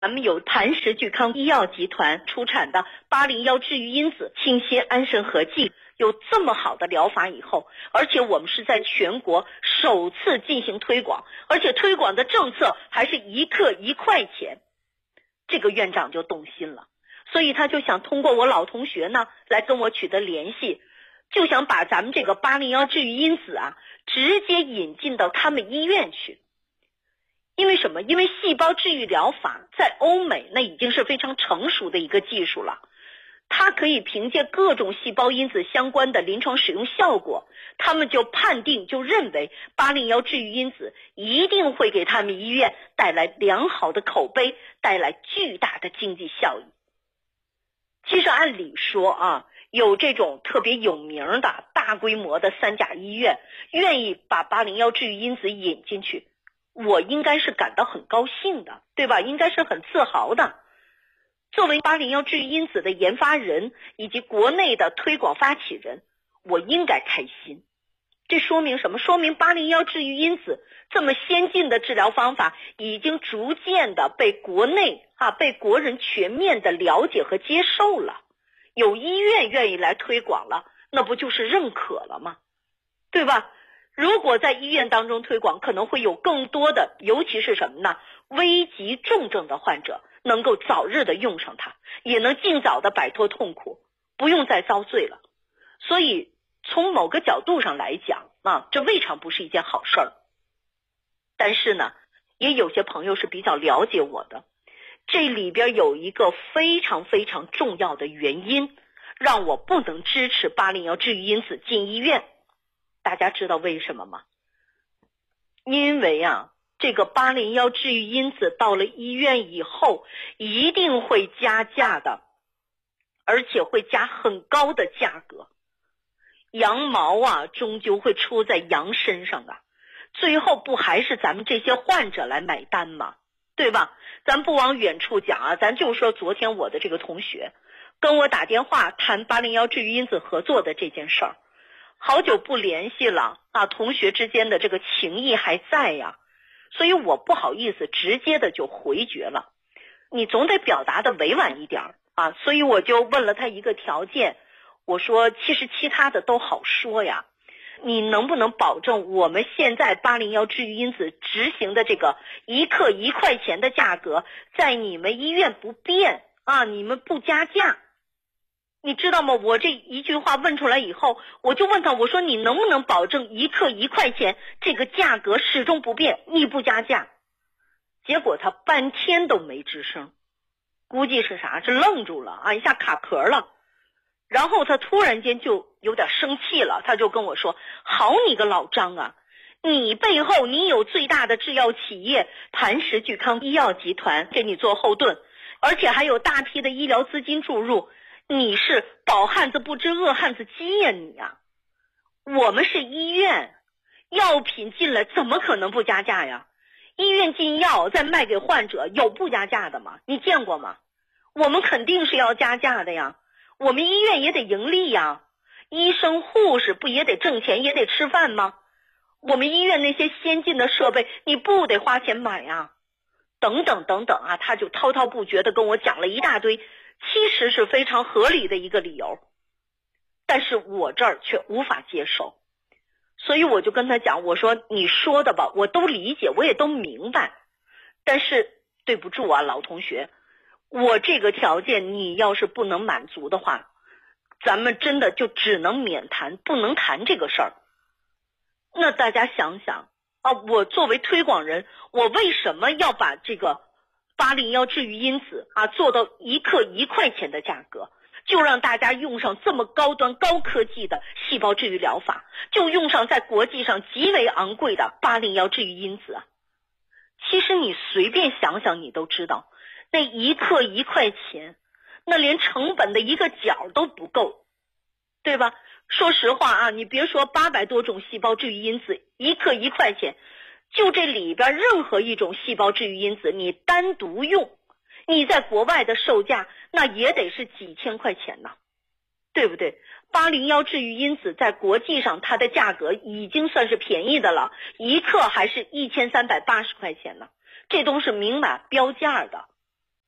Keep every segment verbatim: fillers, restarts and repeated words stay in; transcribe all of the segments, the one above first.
咱们有磐石聚康医药集团出产的八零一治愈因子清新安神合剂，有这么好的疗法以后，而且我们是在全国首次进行推广，而且推广的政策还是一克一块钱，这个院长就动心了，所以他就想通过我老同学呢来跟我取得联系，就想把咱们这个八零一治愈因子啊直接引进到他们医院去。因为什么？因为细胞治愈疗法在欧美那已经是非常成熟的一个技术了，它可以凭借各种细胞因子相关的临床使用效果，他们就判定就认为八零一治愈因子一定会给他们医院带来良好的口碑，带来巨大的经济效益。其实按理说啊，有这种特别有名的大规模的三甲医院愿意把八零一治愈因子引进去，我应该是感到很高兴的，对吧？应该是很自豪的。作为八零一治愈因子的研发人以及国内的推广发起人，我应该开心。这说明什么？说明八零一治愈因子这么先进的治疗方法已经逐渐的被国内啊被国人全面的了解和接受了，有医院愿意来推广了，那不就是认可了吗？对吧？如果在医院当中推广，可能会有更多的，尤其是什么呢？危急重症的患者能够早日的用上它，也能尽早的摆脱痛苦，不用再遭罪了。所以从某个角度上来讲啊，这未尝不是一件好事儿。但是呢，也有些朋友是比较了解我的，这里边有一个非常非常重要的原因，让我不能支持八零一治愈因子进医院。大家知道为什么吗？因为啊，这个八零一治愈因子到了医院以后一定会加价的，而且会加很高的价格。羊毛啊终究会出在羊身上啊，最后不还是咱们这些患者来买单吗？对吧？咱不往远处讲啊，咱就说昨天我的这个同学跟我打电话谈八零一治愈因子合作的这件事儿，好久不联系了啊，同学之间的这个情谊还在呀，所以我不好意思直接的就回绝了，你总得表达的委婉一点啊，所以我就问了他一个条件，我说其实其他的都好说呀，你能不能保证我们现在八零一治愈因子执行的这个一克一块钱的价格在你们医院不变啊，你们不加价？你知道吗？我这一句话问出来以后，我就问他，我说你能不能保证一克一块钱这个价格始终不变，你不加价？结果他半天都没吱声，估计是啥？是愣住了啊，一下卡壳了。然后他突然间就有点生气了，他就跟我说，好你个老张啊，你背后你有最大的制药企业磐石聚康医药集团给你做后盾，而且还有大批的医疗资金注入，你是饱汉子不知饿汉子饥呀你呀！我们是医院，药品进来怎么可能不加价呀？医院进药再卖给患者，有不加价的吗？你见过吗？我们肯定是要加价的呀，我们医院也得盈利呀，医生护士不也得挣钱，也得吃饭吗？我们医院那些先进的设备你不得花钱买呀？等等等等啊，他就滔滔不绝地跟我讲了一大堆，其实是非常合理的一个理由，但是我这儿却无法接受。所以我就跟他讲，我说你说的吧，我都理解，我也都明白，但是对不住啊，老同学，我这个条件你要是不能满足的话，咱们真的就只能免谈，不能谈这个事儿。那大家想想啊，我作为推广人，我为什么要把这个八零一治愈因子啊做到一克一块钱的价格，就让大家用上这么高端高科技的细胞治愈疗法，就用上在国际上极为昂贵的八零一治愈因子啊。其实你随便想想你都知道，那一克一块钱，那连成本的一个角都不够，对吧？说实话啊，你别说八百多种细胞治愈因子，一克一块钱，就这里边任何一种细胞治愈因子你单独用，你在国外的售价那也得是几千块钱呢，对不对？八零一治愈因子在国际上它的价格已经算是便宜的了，一克还是一千三百八十块钱呢，这都是明码标价的。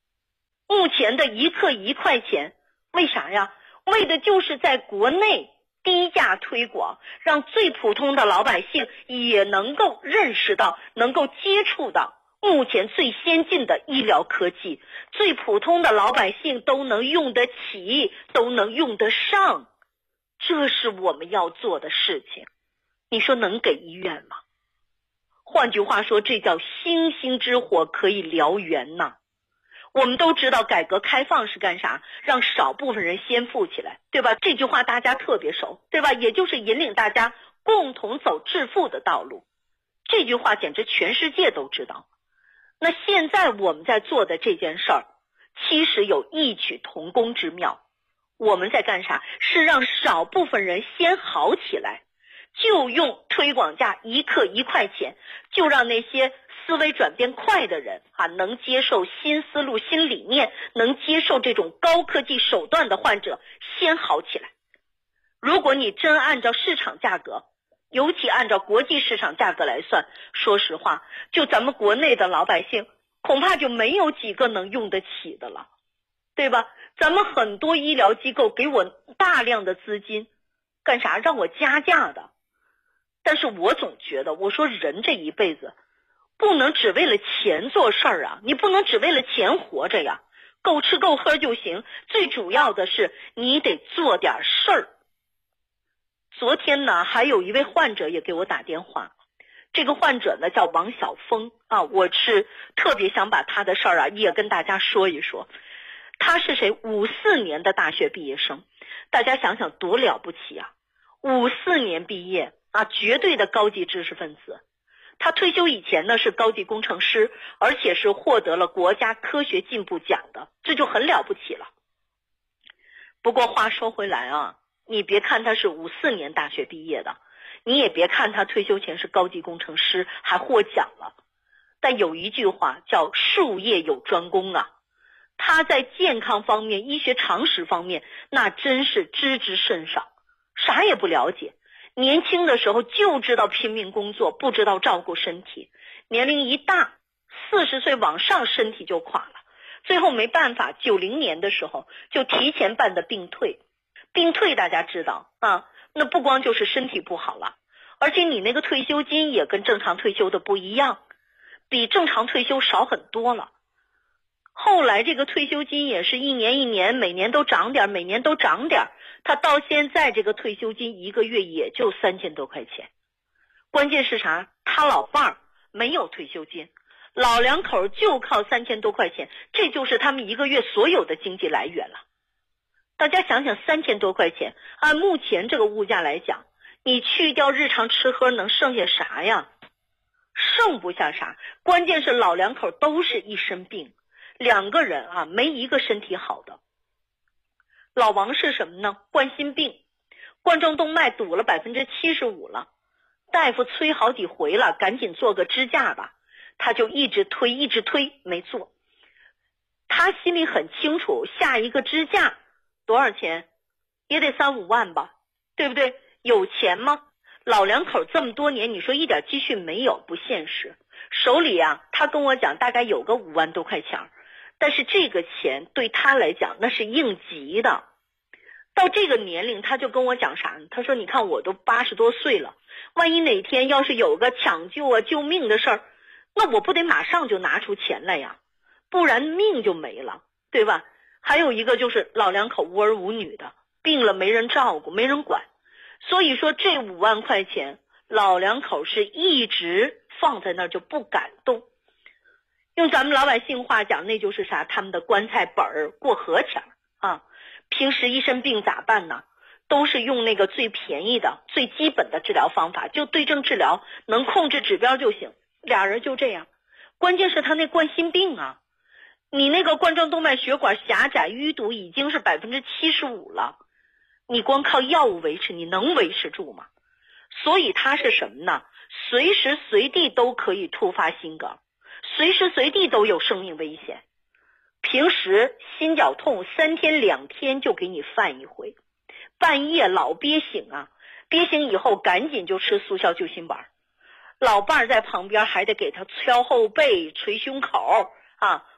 目前的一克一块钱，为啥呀？为的就是在国内低价推广，让最普通的老百姓也能够认识到，能够接触到目前最先进的医疗科技，最普通的老百姓都能用得起，都能用得上，这是我们要做的事情。你说能给医院吗？换句话说，这叫星星之火可以燎原呐。我们都知道改革开放是干啥？让少部分人先富起来，对吧？这句话大家特别熟，对吧？也就是引领大家共同走致富的道路。这句话简直全世界都知道。那现在我们在做的这件事儿，其实有异曲同工之妙。我们在干啥？是让少部分人先好起来，就用推广价一克一块钱，就让那些思维转变快的人啊，能接受新思路、新理念，能接受这种高科技手段的患者先好起来。如果你真按照市场价格，尤其按照国际市场价格来算，说实话，就咱们国内的老百姓恐怕就没有几个能用得起的了，对吧？咱们很多医疗机构给我大量的资金，干啥？让我加价的。但是我总觉得，我说人这一辈子不能只为了钱做事儿啊，你不能只为了钱活着呀，够吃够喝就行，最主要的是你得做点事儿。昨天呢，还有一位患者也给我打电话，这个患者呢叫王晓峰啊，我是特别想把他的事儿啊也跟大家说一说。他是谁？五四年的大学毕业生，大家想想多了不起啊！五四年毕业啊，绝对的高级知识分子。他退休以前呢是高级工程师，而且是获得了国家科学进步奖的，这就很了不起了。不过话说回来啊，你别看他是五四年大学毕业的，你也别看他退休前是高级工程师还获奖了，但有一句话叫术业有专攻啊。他在健康方面、医学常识方面，那真是知之甚少，啥也不了解。年轻的时候就知道拼命工作，不知道照顾身体。年龄一大，四十岁往上身体就垮了。最后没办法，九零年的时候就提前办的病退。病退大家知道啊，那不光就是身体不好了，而且你那个退休金也跟正常退休的不一样，比正常退休少很多了。后来这个退休金也是一年一年，每年都涨点，每年都涨点，他到现在这个退休金一个月也就三千多块钱。关键是啥？他老伴儿没有退休金，老两口就靠三千多块钱，这就是他们一个月所有的经济来源了。大家想想，三千多块钱，按目前这个物价来讲，你去掉日常吃喝能剩下啥呀？剩不下啥。关键是老两口都是一身病，两个人啊，没一个身体好的。老王是什么呢？冠心病，冠状动脉堵了百分之七十五了，大夫催好几回了，赶紧做个支架吧，他就一直推一直推没做。他心里很清楚，下一个支架多少钱？也得三五万吧，对不对？有钱吗？老两口这么多年，你说一点积蓄没有，不现实。手里啊，他跟我讲大概有个五万多块钱，但是这个钱对他来讲那是应急的。到这个年龄他就跟我讲啥呢？他说你看我都八十多岁了，万一哪天要是有个抢救啊救命的事儿，那我不得马上就拿出钱来呀，不然命就没了，对吧？还有一个就是老两口无儿无女的，病了没人照顾没人管，所以说这五万块钱老两口是一直放在那儿就不敢动。用咱们老百姓话讲，那就是啥？他们的棺材本儿过河钱啊。平时一身病咋办呢？都是用那个最便宜的最基本的治疗方法，就对症治疗，能控制指标就行。俩人就这样。关键是他那冠心病啊，你那个冠状动脉血管狭窄淤堵已经是百分之七十五了，你光靠药物维持，你能维持住吗？所以他是什么呢？随时随地都可以突发心梗，随时随地都有生命危险。平时心绞痛三天两天就给你犯一回，半夜老憋醒啊，憋醒以后赶紧就吃速效救心丸，老伴儿在旁边还得给他敲后背捶胸口啊，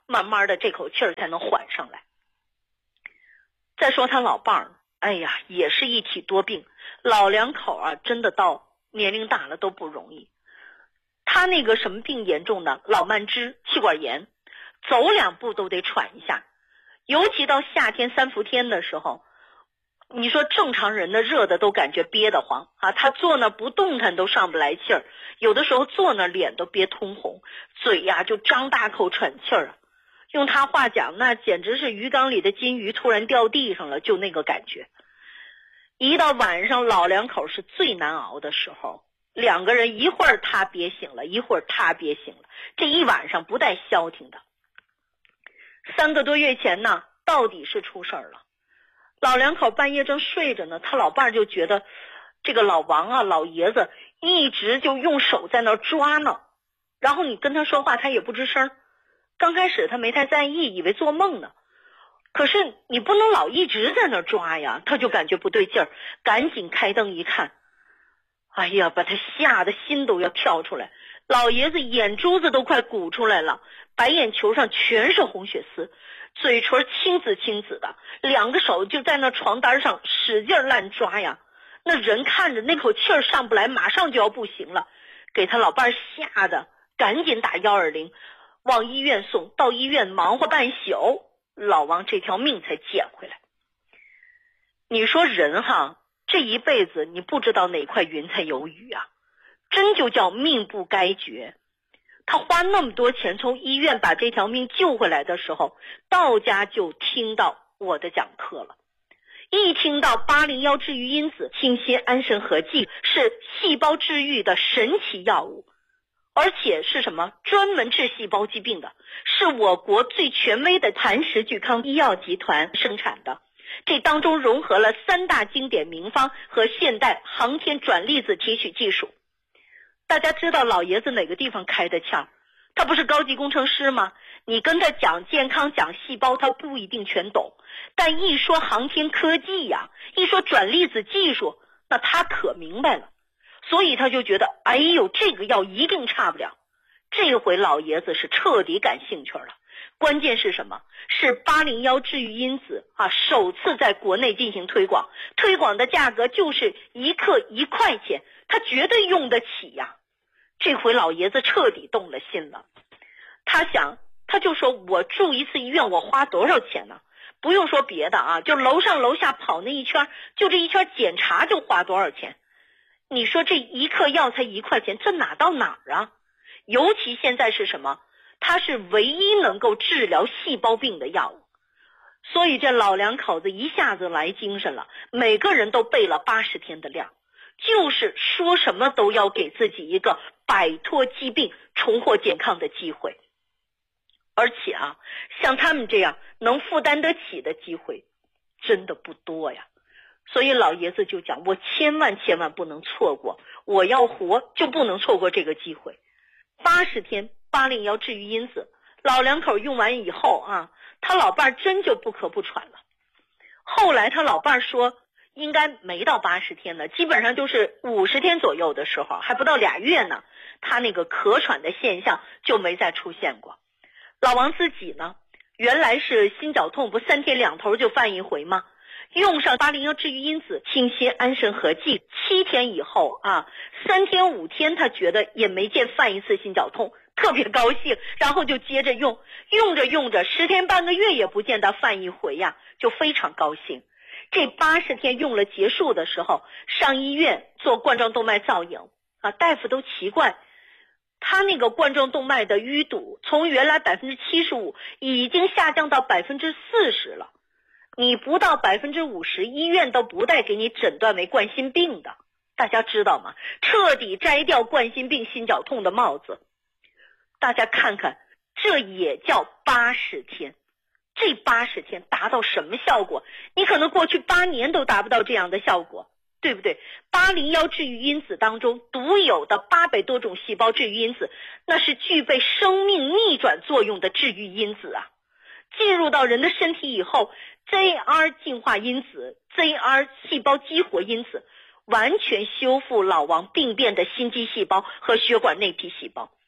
慢慢的这口气儿才能缓上来。再说他老伴儿，哎呀，也是一体多病，老两口啊，真的到年龄大了都不容易。他那个什么病严重呢？老慢支，气管炎，走两步都得喘一下。尤其到夏天三伏天的时候，你说正常人的热的都感觉憋得慌啊，他坐那不动弹都上不来气儿，有的时候坐那脸都憋通红，嘴呀就张大口喘气儿啊。用他话讲，那简直是鱼缸里的金鱼突然掉地上了，就那个感觉。一到晚上，老两口是最难熬的时候，两个人一会儿他憋醒了，一会儿他憋醒了，这一晚上不带消停的。三个多月前呢，到底是出事儿了。老两口半夜正睡着呢，他老伴儿就觉得这个老王啊，老爷子一直就用手在那儿抓呢，然后你跟他说话他也不吱声。刚开始他没太在意，以为做梦呢，可是你不能老一直在那儿抓呀，他就感觉不对劲儿，赶紧开灯一看，哎呀，把他吓得心都要跳出来，老爷子眼珠子都快鼓出来了，白眼球上全是红血丝，嘴唇青紫青紫的，两个手就在那床单上使劲乱抓呀。那人看着那口气儿上不来，马上就要不行了，给他老伴吓得赶紧打一二零，往医院送，到医院忙活半宿，老王这条命才捡回来。你说人哈，这一辈子你不知道哪块云彩有雨啊，真就叫命不该绝。他花那么多钱从医院把这条命救回来的时候，到家就听到我的讲课了。一听到八零幺治愈因子清心安神合剂是细胞治愈的神奇药物，而且是什么？专门治细胞疾病的，是我国最权威的谭氏聚康医药集团生产的。这当中融合了三大经典名方和现代航天转粒子提取技术。大家知道老爷子哪个地方开的窍？他不是高级工程师吗？你跟他讲健康讲细胞他不一定全懂，但一说航天科技呀，一说转粒子技术，那他可明白了。所以他就觉得，哎呦，这个药一定差不了。这回老爷子是彻底感兴趣了。关键是什么？是八零幺治愈因子啊，首次在国内进行推广，推广的价格就是一克一块钱，他绝对用得起呀。这回老爷子彻底动了心了。他想，他就说我住一次医院我花多少钱呢？不用说别的啊，就楼上楼下跑那一圈，就这一圈检查就花多少钱。你说这一克药才一块钱，这哪到哪儿啊？尤其现在是什么？它是唯一能够治疗细胞病的药物。所以这老两口子一下子来精神了，每个人都备了八十天的量，就是说什么都要给自己一个摆脱疾病重获健康的机会。而且啊，像他们这样能负担得起的机会真的不多呀。所以老爷子就讲，我千万千万不能错过，我要活就不能错过这个机会。八十天八零幺治愈因子，老两口用完以后啊，他老伴真就不咳不喘了。后来他老伴说应该没到八十天呢，基本上就是五十天左右的时候，还不到俩月呢，他那个咳喘的现象就没再出现过。老王自己呢，原来是心绞痛，不三天两头就犯一回吗？用上八零幺治愈因子清心安神合剂，七天以后啊，三天五天他觉得也没见犯一次心绞痛，特别高兴，然后就接着用，用着用着十天半个月也不见他犯一回呀，就非常高兴。这八十天用了结束的时候，上医院做冠状动脉造影啊，大夫都奇怪，他那个冠状动脉的淤堵从原来百分之七十五已经下降到百分之四十了。你不到百分之五十，医院都不带给你诊断为冠心病的，大家知道吗？彻底摘掉冠心病心绞痛的帽子。大家看看，这也叫八十天。这八十天达到什么效果？你可能过去八年都达不到这样的效果，对不对？八零幺治愈因子当中独有的八百多种细胞治愈因子，那是具备生命逆转作用的治愈因子啊。进入到人的身体以后， J R 进化因子 J R 细胞激活因子完全修复老王病变的心肌细胞和血管内皮细胞。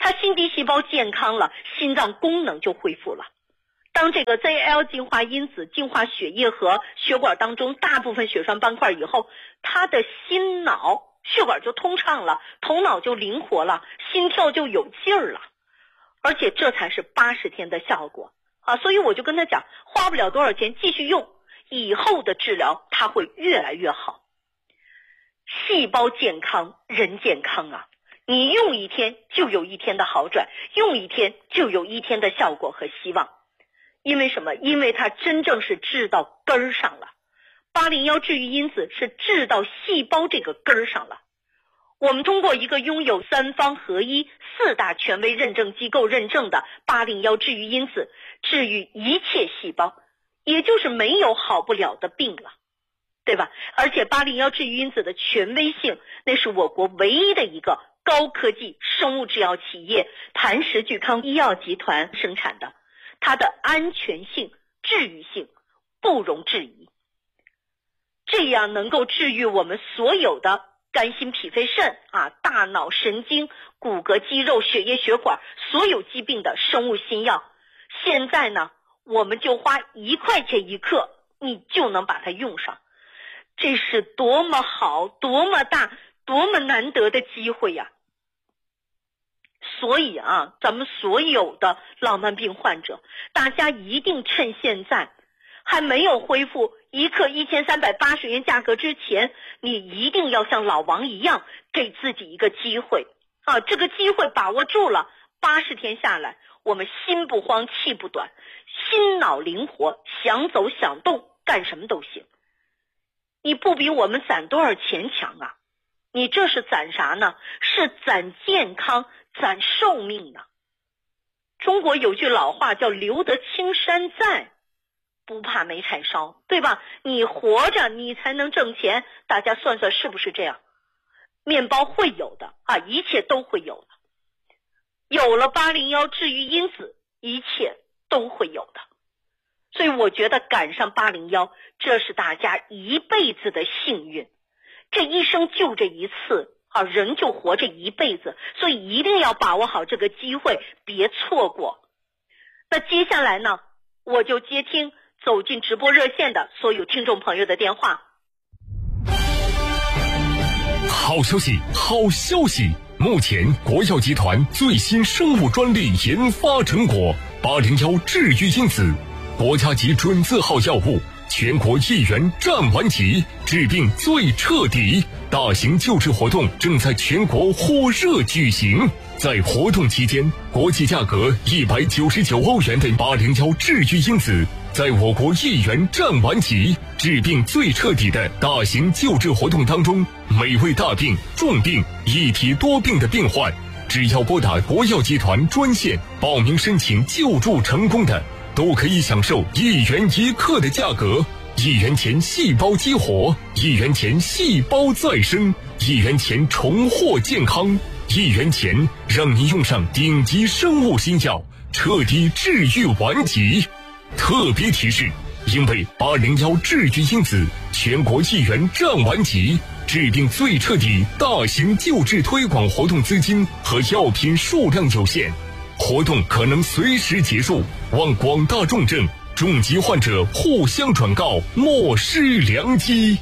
他心底细胞健康了，心脏功能就恢复了。当这个 Z L 净化因子净化血液和血管当中大部分血栓斑块以后，他的心脑血管就通畅了，头脑就灵活了，心跳就有劲儿了，而且这才是八十天的效果啊！所以我就跟他讲，花不了多少钱，继续用，以后的治疗它会越来越好。细胞健康，人健康啊！你用一天就有一天的好转，用一天就有一天的效果和希望。因为什么？因为它真正是治到根儿上了。八零一治愈因子是治到细胞这个根儿上了。我们通过一个拥有三方合一、四大权威认证机构认证的八零一治愈因子，治愈一切细胞，也就是没有好不了的病了，对吧？而且八零一治愈因子的权威性，那是我国唯一的一个高科技生物制药企业谭石聚康医药集团生产的，它的安全性、治愈性不容置疑。这样能够治愈我们所有的肝心脾肺肾啊、大脑神经、骨骼肌肉、血液血管所有疾病的生物新药，现在呢，我们就花一块钱一克，你就能把它用上。这是多么好、多么大、多么难得的机会呀！所以啊，咱们所有的老慢病患者，大家一定趁现在还没有恢复一克一千三百八十元价格之前，你一定要像老王一样，给自己一个机会啊！这个机会把握住了，八十天下来，我们心不慌气不短，心脑灵活，想走想动，干什么都行。你不比我们攒多少钱强啊？你这是攒啥呢？是攒健康，攒寿命呢。中国有句老话叫留得青山在，不怕没柴烧，对吧？你活着你才能挣钱，大家算算是不是这样？面包会有的啊，一切都会有的。有了八零一治愈因子，一切都会有的。所以我觉得赶上八零一，这是大家一辈子的幸运。这一生就这一次啊，人就活这一辈子，所以一定要把握好这个机会，别错过。那接下来呢，我就接听走进直播热线的所有听众朋友的电话。 好消息，好消息！目前国药集团最新生物专利研发成果八零一治愈因子，国家级准字号药物，全国一元占完级，治病最彻底。大型救治活动正在全国火热举行。在活动期间，国际价格一百九十九欧元的八零一治愈因子，在我国一元占完级，治病最彻底的大型救治活动当中，每位大病、重病、一体多病的病患，只要拨打国药集团专线报名申请救助成功的，都可以享受一元一克的价格。一元钱细胞激活，一元钱细胞再生，一元钱重获健康，一元钱让你用上顶级生物新药，彻底治愈顽疾。特别提示，因为八零一治愈因子全国一元占完级，治病最彻底大型救治推广活动资金和药品数量有限，活动可能随时结束，望广大重症重疾患者互相转告，莫失良机。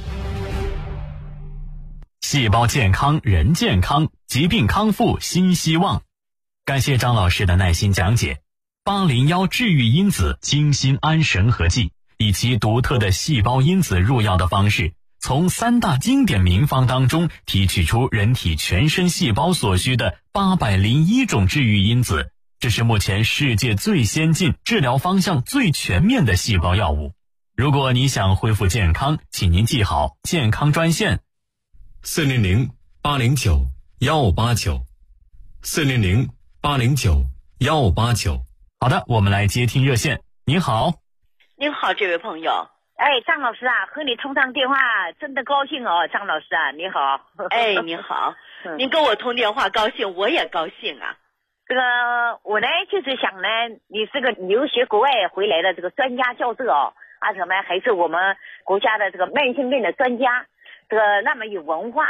细胞健康，人健康，疾病康复新希望。感谢张老师的耐心讲解。八零一治愈因子精心安神合剂，以其独特的细胞因子入药的方式，从三大经典名方当中提取出人体全身细胞所需的八百零一种治愈因子。这是目前世界最先进、治疗方向最全面的细胞药物。如果你想恢复健康，请您记好健康专线： 四零零八零九幺八九，四零零八零九幺八九。 好的，我们来接听热线。您好。 您好，这位朋友。 哎，张老师啊，和你通上电话真的高兴哦，张老师啊，你好。 哎，你好，您跟我通电话高兴，我也高兴啊。 这个我呢就是想呢，你是个留学国外回来的这个专家教授哦，而且呢还是我们国家的这个慢性病的专家，这个那么有文化，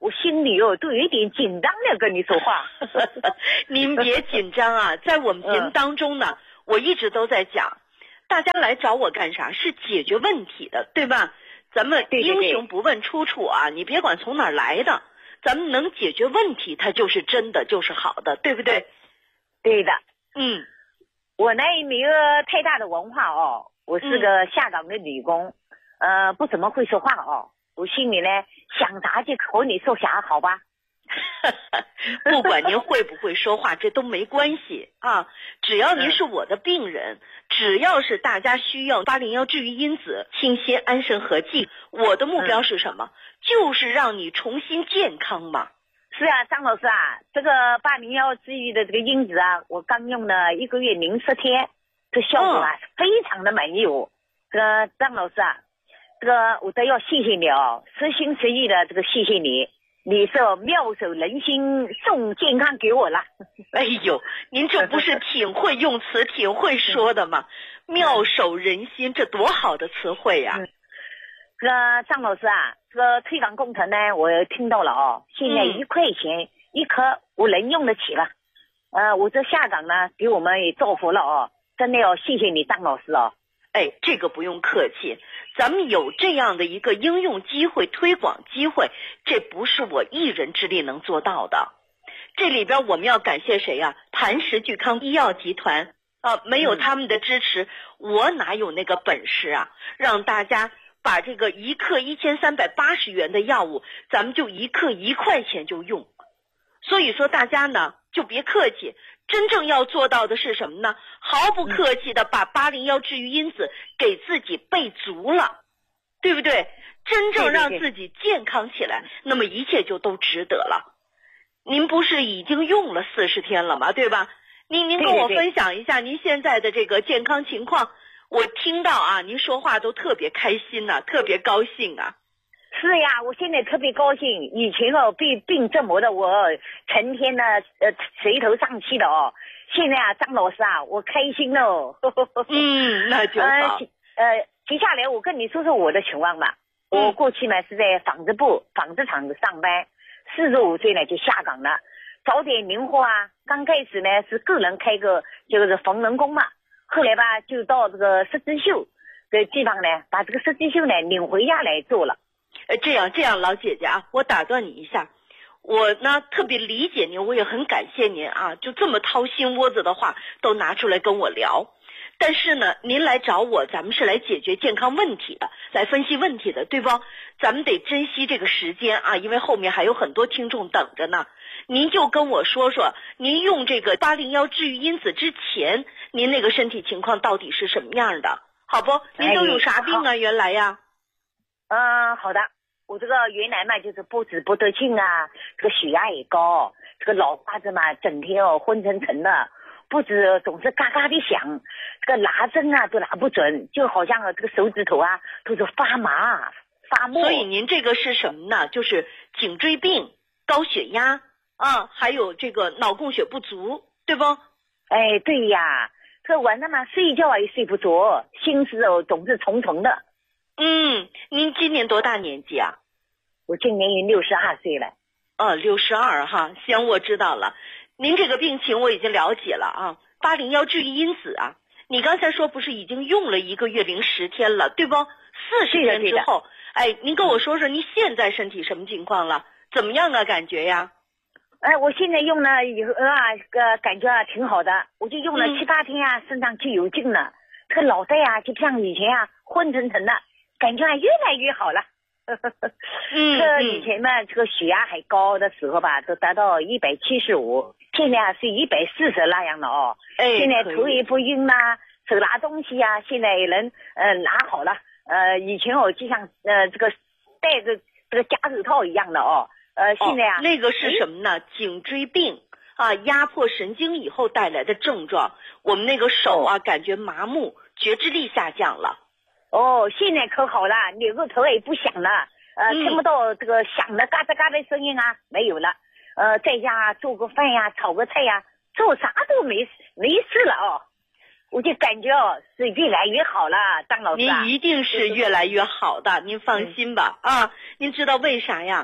我心里哦都有一点紧张的跟你说话。 您别紧张啊，在我们节目当中呢，嗯、我一直都在讲，大家来找我干啥？是解决问题的，对吧？咱们英雄不问出处啊，对对对，你别管从哪儿来的，咱们能解决问题，它就是真的，就是好的，对不对？ 对的， 嗯， 我呢没有太大的文化哦，我是个下岗的女工，嗯、呃，不怎么会说话哦。我心里呢想啥就和你说啥，好吧？ 不管您会不会说话，这都没关系啊。只要您是我的病人，嗯、只要是大家需要八零幺治愈因子清心安神和气，我的目标是什么？嗯、就是让你重新健康嘛。 是啊，张老师啊，这个八零幺治愈的这个因子啊，我刚用了一个月零十天，这效果啊、嗯、非常的满意哦。这个张老师啊，这个我都要谢谢你哦，实心实意的这个谢谢你。你是妙手仁心送健康给我了。 哎呦，您这不是挺会用词挺会说的吗？妙手仁心，这多好的词汇呀、啊嗯！ 这个张老师啊，这个推广工程呢我听到了哦，现在一块钱一颗我能用得起了。呃，我这下岗呢给我们也造福了哦，真的要谢谢你张老师哦。 哎，这个不用客气，咱们有这样的一个应用机会、推广机会，这不是我一人之力能做到的。这里边我们要感谢谁啊？磐石聚康医药集团啊，没有他们的支持，嗯、我哪有那个本事啊？让大家把这个一克一千三百八十元的药物，咱们就一克一块钱就用。所以说大家呢就别客气。真正要做到的是什么呢？毫不客气的把八零幺治愈因子给自己备足了，对不对？真正让自己健康起来，那么一切就都值得了。您不是已经用了四十天了吗？对吧？您您跟我分享一下您现在的这个健康情况。我听到啊，您说话都特别开心呐、啊，特别高兴啊。 是呀，我现在特别高兴。以前哦被病折磨的我成天呢呃垂头丧气的哦，现在啊张老师啊我开心了哦。 嗯，那就好。 呃呃，接下来我跟你说说我的情况吧。 嗯、 我过去呢是在纺织部纺织厂上班，四十五岁呢就下岗了，早点灵活啊。刚开始呢是个人开个就是缝纫工嘛，后来吧就到这个设计秀的地方呢，把这个设计秀呢领回家来做了。 呃，这样这样，老姐姐啊，我打断你一下，我呢特别理解您，我也很感谢您啊，就这么掏心窝子的话都拿出来跟我聊。但是呢，您来找我，咱们是来解决健康问题的，来分析问题的，对不？咱们得珍惜这个时间啊，因为后面还有很多听众等着呢。您就跟我说说，您用这个八零幺治愈因子之前，您那个身体情况到底是什么样的，好不？您都有啥病啊？哎、原来呀？ 嗯，好的。我这个原来嘛就是不止不得劲啊，这个血压也高，这个脑瓜子嘛整天哦昏沉沉的，不止总是嘎嘎的响，这个拿针啊都拿不准，就好像这个手指头啊都是发麻发木。 所以您这个是什么呢？就是颈椎病、高血压啊，还有这个脑供血不足，对不？ 哎，对呀，这晚上嘛睡觉也睡不着，心思哦总是重重的。 嗯，您今年多大年纪啊？ 我今年也六十二岁了。 哦，六十二哈，行，我知道了。您这个病情我已经了解了啊。八零幺治愈因子啊，你刚才说不是已经用了一个月零十天了，对不？四十天之后，哎，您跟我说说您现在身体什么情况了？怎么样啊？感觉呀？ 哎，我现在用了以后啊，呃，感觉啊挺好的。我就用了七八天啊，嗯、身上就有劲了。这个脑袋啊，就像以前啊昏沉沉的，感觉啊越来越好了。 嗯， 这以前嘛，这个血压还高的时候吧，都达到一百七十五，现在啊是一百四十那样的哦。 哎， 现在头也不晕啦，手拿东西啊，现在也能呃拿好了。呃，以前我就像呃这个戴着这个夹手套一样的哦。呃，现在啊， 哦、那个是什么呢？颈椎病啊，压迫神经以后带来的症状。我们那个手啊，哦、感觉麻木，觉知力下降了。 哦，现在可好了，扭个头也不响了，呃，嗯、听不到这个响的嘎吱嘎的声音啊，没有了。呃，在家做个饭呀，炒个菜呀，做啥都没没事了哦。我就感觉哦，是越来越好了，张老师、啊。 您一定是越来越好的，您放心吧、嗯、啊！您知道为啥呀？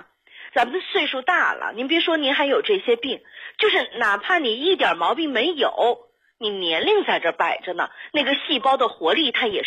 咱们的岁数大了，您别说您还有这些病，就是哪怕你一点毛病没有，你年龄在这摆着呢，那个细胞的活力它也是